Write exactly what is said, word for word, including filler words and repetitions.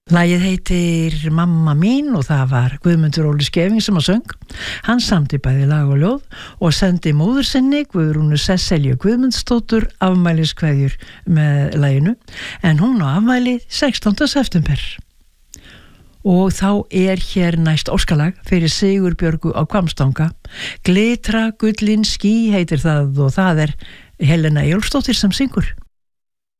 Lagið heitir Mamma mín og það var Guðmundur Óli Skeving sem að söng. Hann samdi bæði lag og ljóð og sendi móður sinni Guðrúnu Sesselju Guðmundsdóttur afmæliskveðjur með laginu, en hún á afmæli sextánda september. Og þá er hér næst óskalag fyrir Sigurbjörgu á Hvammstanga. Glitra gullin ský heitir það og það er Helena Eyjólfsdóttir sem syngur.